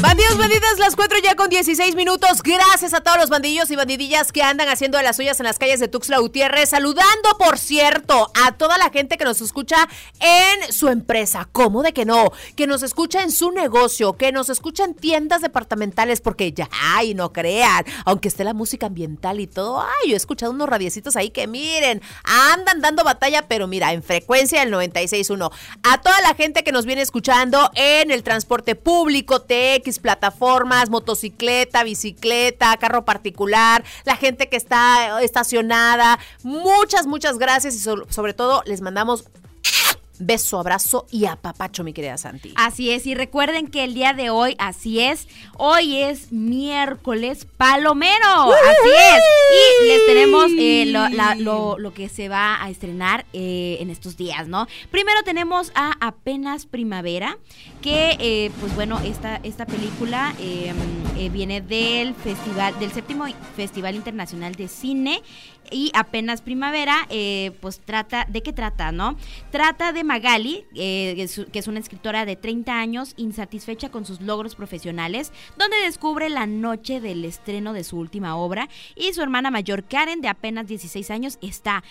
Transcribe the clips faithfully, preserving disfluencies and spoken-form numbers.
Bandidos, bandidas, las cuatro ya con dieciséis minutos. Gracias a todos los bandillos y bandidillas que andan haciendo de las suyas en las calles de Tuxtla Gutiérrez. Saludando, por cierto, a toda la gente que nos escucha en su empresa. ¿Cómo de que no? Que nos escucha en su negocio, que nos escucha en tiendas departamentales, porque ya, ay, no crean, aunque esté la música ambiental y todo, ay, yo he escuchado unos radiecitos ahí que miren, andan dando batalla, pero mira, en frecuencia del noventa y seis punto uno. A toda la gente que nos viene escuchando en el transporte público, T X, plataformas, motocicleta, bicicleta, carro particular, la gente que está estacionada, muchas, muchas gracias y so- sobre todo les mandamos beso, abrazo y apapacho, mi querida Santi. Así es, y recuerden que el día de hoy, así es, hoy es miércoles palomero, ¡Uh-huh! Así es, y les tenemos eh, lo, la, lo, lo que se va a estrenar eh, en estos días, ¿no? Primero tenemos a Apenas Primavera, que eh, pues bueno, esta, esta película eh, eh, viene del festival, del séptimo Festival Internacional de Cine, y Apenas Primavera, eh, pues trata, ¿de qué trata, no? Trata de Magali, eh, que, es, que es una escritora de treinta años, insatisfecha con sus logros profesionales, donde descubre la noche del estreno de su última obra, y su hermana mayor, Karen, de apenas dieciséis años, está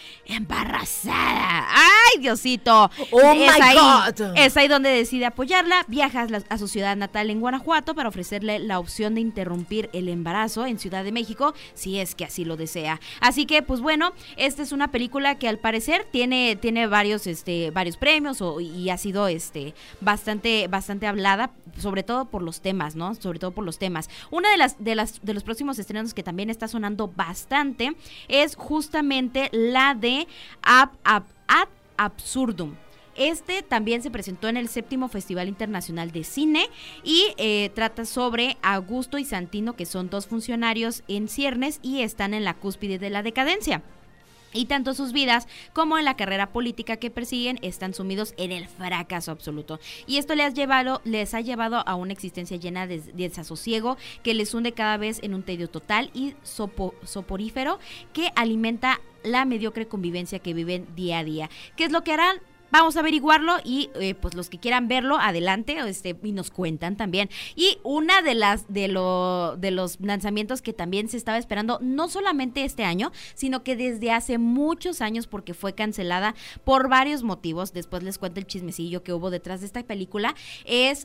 embarazada. ¡Ay, Diosito! ¡Oh, es my ahí, God! Es ahí donde decide apoyarla, viaja a, la, a su ciudad natal en Guanajuato para ofrecerle la opción de interrumpir el embarazo en Ciudad de México, si es que así lo desea. Así que, pues bueno, esta es una película que al parecer tiene, tiene varios, este, varios premios o, y ha sido este, bastante, bastante hablada, sobre todo por los temas, ¿no? Sobre todo por los temas. Una de las, de las, de los próximos estrenos que también está sonando bastante es justamente la de Ab, Ab, Ad Absurdum. Este también se presentó en el séptimo Festival Internacional de Cine y eh, trata sobre Augusto y Santino, que son dos funcionarios en ciernes y están en la cúspide de la decadencia. Y tanto sus vidas como en la carrera política que persiguen están sumidos en el fracaso absoluto. Y esto les ha llevado, les ha llevado a una existencia llena de, de desasosiego que les hunde cada vez en un tedio total y sopo, soporífero que alimenta la mediocre convivencia que viven día a día. ¿Qué es lo que harán? Vamos a averiguarlo y eh, pues los que quieran verlo, adelante, este, y nos cuentan también. Y una de las de lo de los lanzamientos que también se estaba esperando, no solamente este año, sino que desde hace muchos años, porque fue cancelada por varios motivos, después les cuento el chismecillo que hubo detrás de esta película, es...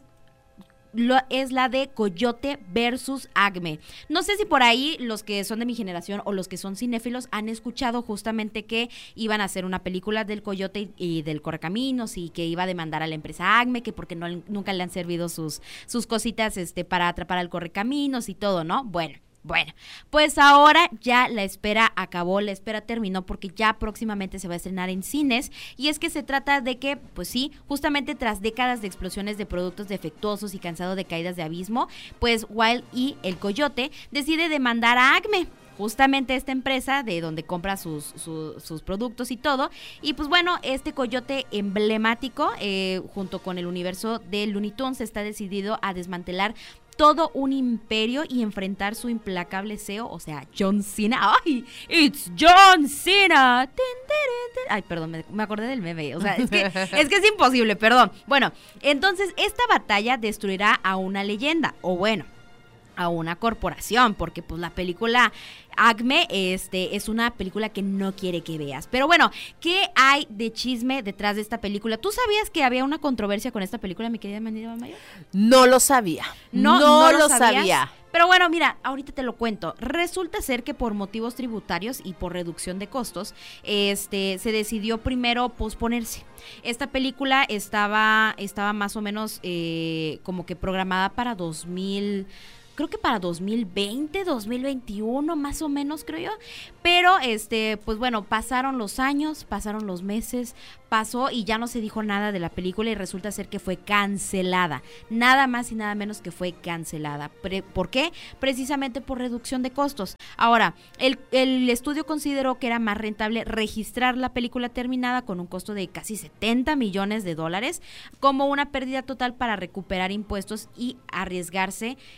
Lo, es la de Coyote versus Acme. No sé si por ahí los que son de mi generación o los que son cinéfilos han escuchado justamente que iban a hacer una película del Coyote y, y del Correcaminos y que iba a demandar a la empresa Acme, que porque no, nunca le han servido sus, sus cositas este, para atrapar al Correcaminos y todo, ¿no? Bueno. Bueno, pues ahora ya la espera acabó, la espera terminó porque ya próximamente se va a estrenar en cines y es que se trata de que, pues sí, justamente tras décadas de explosiones de productos defectuosos y cansado de caídas de abismo, pues Wild y el Coyote decide demandar a Acme. Justamente esta empresa de donde compra sus, sus, sus productos y todo. Y pues bueno, este coyote emblemático, eh, junto con el universo de Looney Tunes, está decidido a desmantelar todo un imperio y enfrentar su implacable C E O, o sea, John Cena. ¡Ay! ¡It's John Cena! Ay, perdón, me, me acordé del meme. O sea, es que, es que es imposible, perdón. Bueno, entonces esta batalla destruirá a una leyenda, o bueno, a una corporación, porque pues la película Acme este, es una película que no quiere que veas. Pero bueno, ¿qué hay de chisme detrás de esta película? ¿Tú sabías que había una controversia con esta película, mi querida Manila Mayor? No lo sabía. No, no, no lo, lo sabía. Pero bueno, mira, ahorita te lo cuento. Resulta ser que por motivos tributarios y por reducción de costos, este, se decidió primero posponerse. Esta película estaba, estaba más o menos eh, como que programada para dos mil... creo que para dos mil veinte, dos mil veintiuno, más o menos, creo yo. Pero, este, pues bueno, pasaron los años, pasaron los meses, pasó y ya no se dijo nada de la película y resulta ser que fue cancelada. Nada más y nada menos que fue cancelada. Pre- ¿Por qué? Precisamente por reducción de costos. Ahora, el, el estudio consideró que era más rentable registrar la película terminada con un costo de casi setenta millones de dólares como una pérdida total para recuperar impuestos y arriesgarse a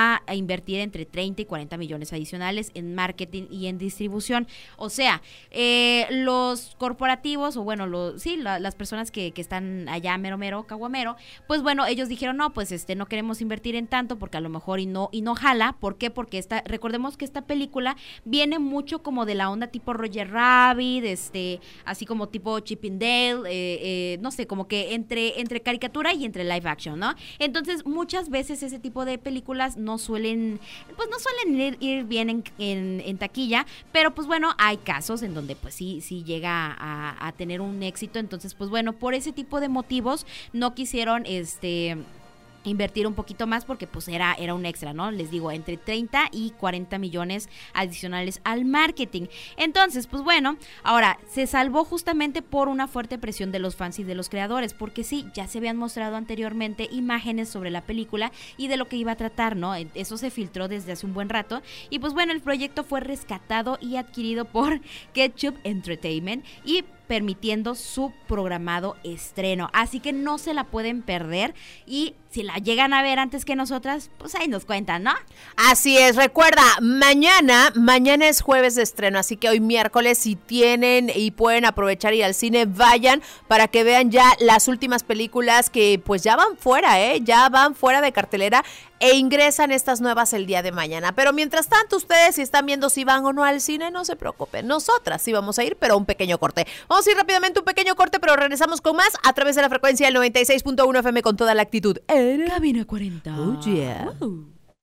a, a invertir entre treinta y cuarenta millones adicionales en marketing y en distribución. O sea, eh, los corporativos, o bueno, los, sí, la, las personas que, que están allá mero mero, caguamero, pues bueno, ellos dijeron, no, pues este, no queremos invertir en tanto porque a lo mejor y no, y no jala. ¿Por qué? Porque esta, recordemos que esta película viene mucho como de la onda tipo Roger Rabbit, este, así como tipo Chip and Dale, eh, eh, no sé, como que entre, entre caricatura y entre live action, ¿no? Entonces, muchas veces ese tipo de películas no suelen, pues no suelen ir, ir bien en, en, en taquilla, pero pues bueno, hay casos en donde pues sí, sí llega a, a tener un éxito. Entonces, pues bueno, por ese tipo de motivos no quisieron, este... invertir un poquito más porque pues era, era un extra, ¿no? Les digo, entre treinta y cuarenta millones adicionales al marketing. Entonces, pues bueno, ahora se salvó justamente por una fuerte presión de los fans y de los creadores, porque sí, ya se habían mostrado anteriormente imágenes sobre la película y de lo que iba a tratar, ¿no? Eso se filtró desde hace un buen rato y pues bueno, el proyecto fue rescatado y adquirido por Ketchup Entertainment y permitiendo su programado estreno, así que no se la pueden perder y si la llegan a ver antes que nosotras, pues ahí nos cuentan, ¿no? Así es, recuerda, mañana, mañana es jueves de estreno, así que hoy miércoles si tienen y pueden aprovechar ir al cine, vayan para que vean ya las últimas películas que pues ya van fuera, ¿eh? Ya van fuera de cartelera e ingresan estas nuevas el día de mañana. Pero mientras tanto, ustedes si están viendo si van o no al cine, no se preocupen. Nosotras sí vamos a ir, pero un pequeño corte. Vamos a ir rápidamente un pequeño corte, pero regresamos con más a través de la frecuencia del noventa y seis punto uno F M con toda la actitud. En Cabina cuarenta. Oh, yeah. Uh.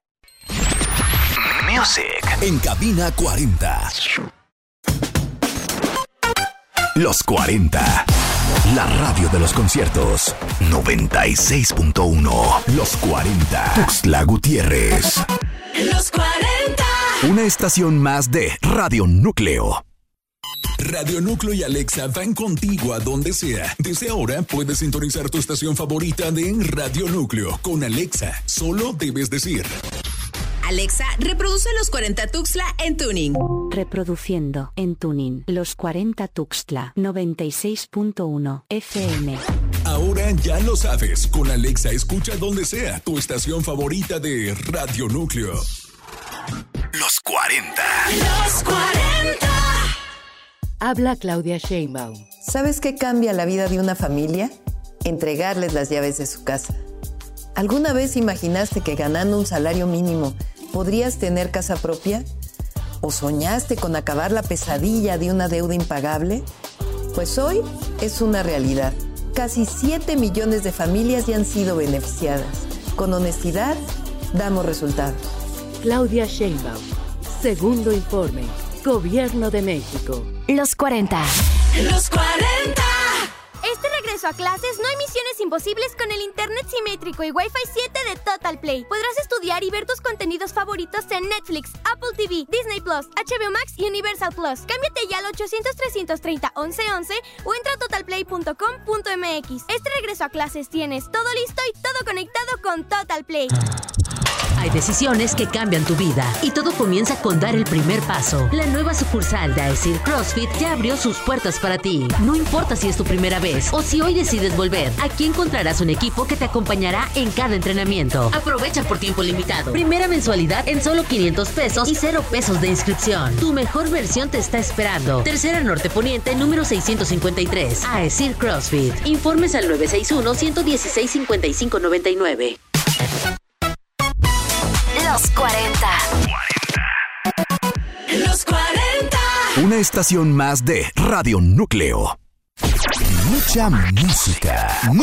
Music en Cabina cuarenta. Los cuarenta. La radio de los conciertos. noventa y seis punto uno. Los cuarenta. Tuxtla Gutiérrez. Los cuarenta. Una estación más de Radio Núcleo. Radio Núcleo y Alexa van contigo a donde sea. Desde ahora puedes sintonizar tu estación favorita de Radio Núcleo. Con Alexa, solo debes decir: Alexa, reproduce Los cuarenta Tuxtla en Tuning. Reproduciendo en Tuning Los cuarenta Tuxtla noventa y seis punto uno F M. Ahora ya lo sabes. Con Alexa escucha donde sea tu estación favorita de Radio Núcleo. Los cuarenta. Los cuarenta. Habla Claudia Sheinbaum. ¿Sabes qué cambia la vida de una familia? Entregarles las llaves de su casa. ¿Alguna vez imaginaste que ganando un salario mínimo podrías tener casa propia? ¿O soñaste con acabar la pesadilla de una deuda impagable? Pues hoy es una realidad. Casi siete millones de familias ya han sido beneficiadas. Con honestidad, damos resultados. Claudia Sheinbaum. Segundo informe. Gobierno de México. Los cuarenta. Los cuarenta. Este regreso a clases no hay misiones imposibles con el internet simétrico y Wi-Fi siete de Total Play. Podrás estudiar y ver tus contenidos favoritos en Netflix, Apple T V, Disney Plus, H B O Max y Universal Plus. Cámbiate ya al ochocientos, trescientos treinta, once once o entra a total play punto com punto m x. Este regreso a clases tienes todo listo y todo conectado con Total Play. Hay decisiones que cambian tu vida y todo comienza con dar el primer paso. La nueva sucursal de AESIR CrossFit ya abrió sus puertas para ti. No importa si es tu primera vez o si hoy decides volver, aquí encontrarás un equipo que te acompañará en cada entrenamiento. Aprovecha por tiempo limitado. Primera mensualidad en solo quinientos pesos y cero pesos de inscripción. Tu mejor versión te está esperando. Tercera Norte Poniente, número seiscientos cincuenta y tres. AESIR CrossFit. Informes al nueve seis uno, uno uno seis, cinco cinco nueve nueve. Los cuarenta. Los cuarenta. Una estación más de Radio Núcleo. Mucha música.